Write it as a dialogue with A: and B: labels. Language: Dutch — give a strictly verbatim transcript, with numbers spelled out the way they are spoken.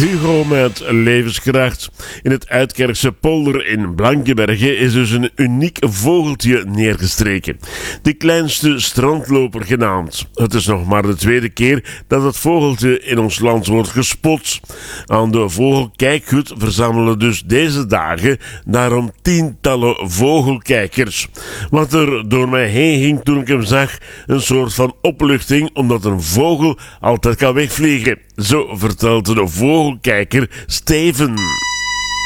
A: Hugo met levenskracht. In het Uitkerkse polder in Blankenberge is dus een uniek vogeltje neergestreken. De kleinste strandloper genaamd. Het is nog maar de tweede keer dat het vogeltje in ons land wordt gespot. Aan de vogelkijkhut verzamelen dus deze dagen daarom tientallen vogelkijkers. Wat er door mij heen ging toen ik hem zag, een soort van opluchting, omdat een vogel altijd kan wegvliegen. Zo vertelt de vogelkijker Steven.